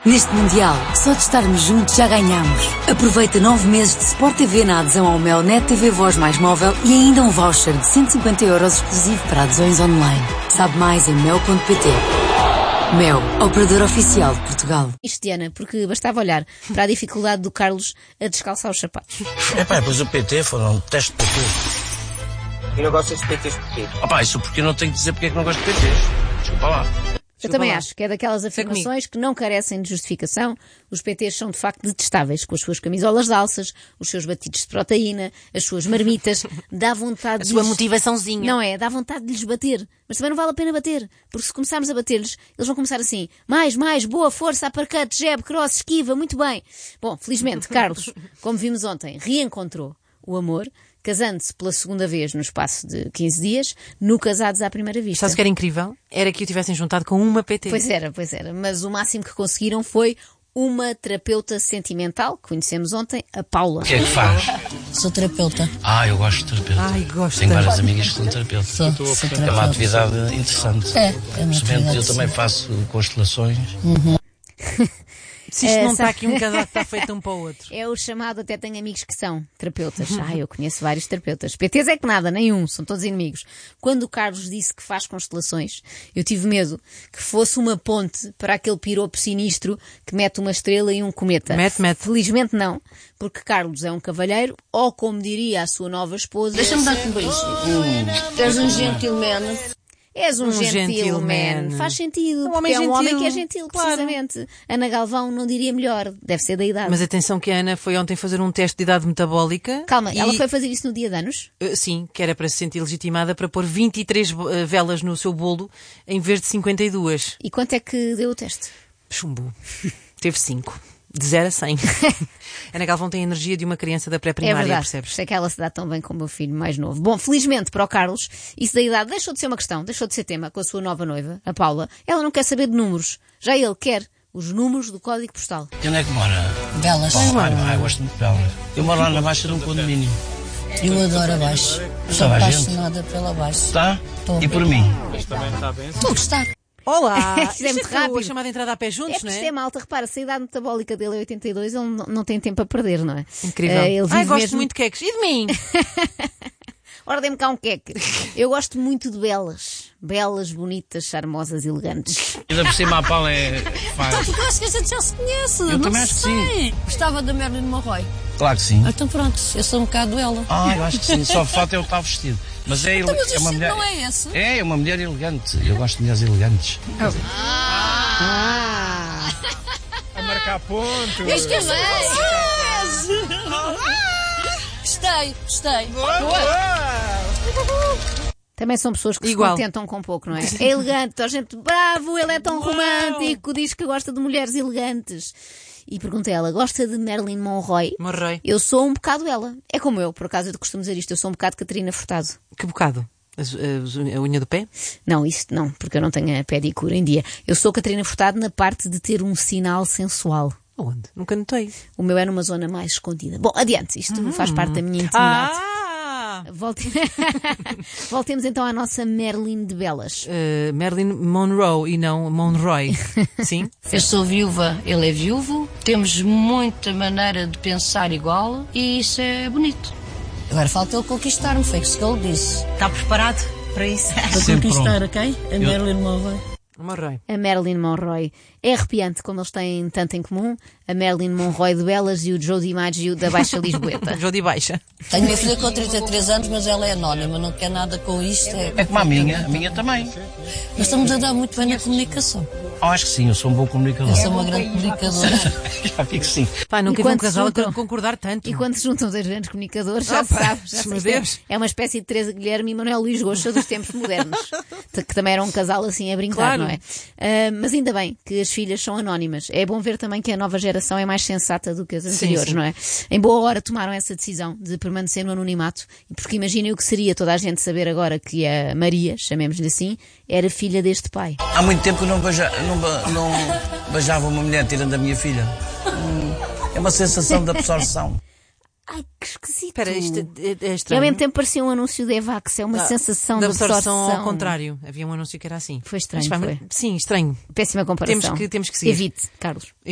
Neste Mundial, só de estarmos juntos já ganhamos. Aproveita 9 meses de Sport TV na adesão ao Mel Net TV Voz mais móvel e ainda um voucher de 150€ exclusivo para adesões online. Sabe mais em mel.pt. Mel, operador oficial de Portugal. Isto, Diana, porque bastava olhar para a dificuldade do Carlos a descalçar os sapatos. Pois o PT foram um teste para tudo. E não gostas de PTs porquê? Isso porque eu não tenho que dizer porque é que não gosto de PTs. Desculpa lá. Eu também acho que é daquelas afirmações que não carecem de justificação. Os PTs são de facto detestáveis, com as suas camisolas de alças, os seus batidos de proteína, as suas marmitas. Dá vontade a sua motivaçãozinha. Não é? Dá vontade de lhes bater. Mas também não vale a pena bater, porque se começarmos a bater-lhes, eles vão começar assim: mais, boa, força, uppercut, jab, cross, esquiva, muito bem. Bom, felizmente, Carlos, como vimos ontem, reencontrou o amor, casando-se pela segunda vez no espaço de 15 dias, no Casados à Primeira Vista. Sabes o que era incrível? Era que o tivessem juntado com uma PT. Pois era. Mas o máximo que conseguiram foi uma terapeuta sentimental, que conhecemos ontem, a Paula. O que é que faz? Sou terapeuta. Eu gosto de terapeuta. Gosto. Tenho várias amigas que são terapeutas. Sou terapeuta. É uma atividade interessante. É uma atividade. Eu também faço constelações. Se isto não está aqui um casal que está feito um para o outro. É o chamado, até tenho amigos que são terapeutas. Eu conheço vários terapeutas. PTs é que nada, nenhum, são todos inimigos. Quando o Carlos disse que faz constelações, eu tive medo que fosse uma ponte para aquele piropo sinistro que mete uma estrela e um cometa. Mete. Felizmente não, porque Carlos é um cavalheiro, ou como diria a sua nova esposa... Deixa-me dar-te um beijinho. Tu és um gentleman. És um gentleman. Faz sentido, porque é um homem que é gentil, precisamente. Ana Galvão não diria melhor, deve ser da idade. Mas atenção que a Ana foi ontem fazer um teste de idade metabólica. Calma, ela foi fazer isso no dia de anos? Sim, que era para se sentir legitimada para pôr 23 velas no seu bolo em vez de 52. E quanto é que deu o teste? Chumbo. Teve 5. De 0 a 100. Ana Galvão tem a energia de uma criança da pré-primária, é verdade, percebes? Sei que ela se dá tão bem com o meu filho mais novo. Bom, felizmente para o Carlos, isso da idade deixou de ser uma questão, deixou de ser tema com a sua nova noiva, a Paula. Ela não quer saber de números, já ele quer os números do código postal. E onde é que mora? Belas. Eu gosto muito de Belas. Eu moro lá na Baixa de um condomínio. Eu adoro a Baixo. Sou Toda a gente? apaixonada pela Baixo. Está? Tô. E por mim? Estou a gostar. Olá! Isto é muito rápido. A chamada entrada a pé juntos, Porque não isto é? é malta, repara, se a idade metabólica dele é 82, ele não tem tempo a perder, não é? Incrível. Ele vive Gosto mesmo... muito de queques. E de mim? Ora, dê-me cá um queque. Eu gosto muito de belas. Belas, bonitas, charmosas, elegantes. Ainda por cima a Paula é... Eu acho que a gente já se conhece. Eu também acho que sim. Gostava da Marilyn Monroe. Claro que sim. Então pronto, eu sou um bocado ela. Eu acho que sim. Só falta eu estar vestido. Mas é, Então, mas é o uma vestido mulher... não é esse? É uma mulher elegante. Eu gosto de mulheres elegantes. A marcar pontos. Eu esqueci vocês! Gostei. Também são pessoas que Igual. se contentam com pouco, não é? É elegante, toda a gente, bravo, ele é tão romântico, diz que gosta de mulheres elegantes. E pergunta a ela, gosta de Marilyn Monroe? Monroe. Eu sou um bocado ela. É como eu, por acaso eu costumo dizer isto, eu sou um bocado Catarina Furtado. Que bocado? A unha do pé? Não, isso não, porque eu não tenho a pedicure em dia. Eu sou Catarina Furtado na parte de ter um sinal sensual. Onde? Nunca notei. O meu é numa zona mais escondida. Bom, adiante, isto faz parte da minha intimidade. Voltemos então à nossa Marilyn de Belas. Marilyn Monroe e não Monroe. Sim? Eu sou viúva, ele é viúvo. Temos muita maneira de pensar igual e isso é bonito. Agora falta ele conquistar-me, foi isso que ele disse. Está preparado para isso? Para Sempre conquistar a quem? A Marilyn Monroe. Monroe. A Marilyn Monroe. É arrepiante como eles têm tanto em comum. A Marilyn Monroe de Belas e o Joe DiMaggio da Baixa Lisboeta. Joe de Baixa. Tenho minha filha com 33 anos, mas ela é anónima, não quer nada com isto. É como a minha também. Nós estamos a dar muito bem na comunicação. Acho que sim, eu sou um bom comunicador. Eu sou uma grande comunicadora. Já vi que sim. Pá, nunca E vi um quando se casal juntam- a concordar tanto. E quando se juntam dois grandes comunicadores, já se sabe. Já se meu sabe. Deus. É uma espécie de Teresa Guilherme e Manuel Luís Goxa dos tempos modernos. Que também era um casal assim a brincar, Claro. não é? Mas ainda bem que as filhas são anónimas. É bom ver também que a nova geração é mais sensata do que as anteriores, sim. não é? Em boa hora tomaram essa decisão de permanecer no anonimato, porque imaginem o que seria toda a gente saber agora que a Maria, chamemos-lhe assim, era filha deste pai. Há muito tempo que eu não beijava uma mulher tirando a minha filha. É uma sensação de absorção. Ai, que esquisito. Espera, isto é E ao estranho. mesmo tempo parecia um anúncio de Evax, é uma sensação da de absorção. ao contrário. Havia um anúncio que era assim. Foi estranho, Mas, foi. Sim, estranho. Péssima comparação. Temos que seguir. Evite, Carlos.